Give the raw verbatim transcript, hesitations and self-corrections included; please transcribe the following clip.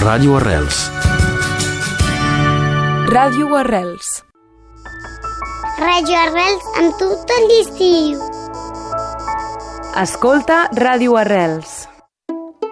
Ràdio Arrels. Ràdio Arrels. Ràdio Arrels amb tu tot l'estiu. Escolta Ràdio Arrels.